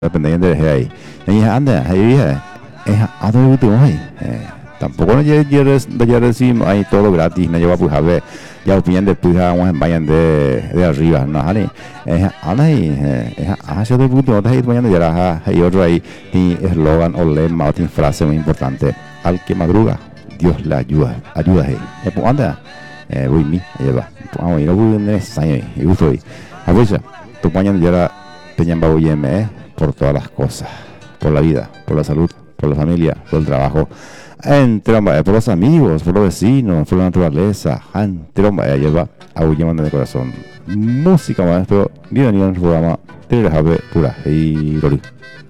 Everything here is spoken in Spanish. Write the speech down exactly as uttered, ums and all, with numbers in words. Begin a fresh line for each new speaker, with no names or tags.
dependiendo de ahí. Y anda, ahí es a todo último ahí. Tampoco no quieres ya decimos ahí todo gratis, no lleva pues a ver, ya opinión de pues vamos en vayan de de arriba, no hay. Es anda ahí, es a todo último ahí mañana ya la hay otro ahí y eslogan o lema o frase muy importante, al que madruga, Dios le ayuda, ayuda ahí. Pues anda, voy mi, lleva. Vamos, y no voy en ese año, y gusto ahí. A veces, tu mañana ya la tenían baboyeme, por todas las cosas, por la vida, por la salud, por la familia, por el trabajo, entre por los amigos, por los vecinos, por la naturaleza, entre lleva a de corazón. Música más, pero bienvenido al programa de la Jave Pura y Lori.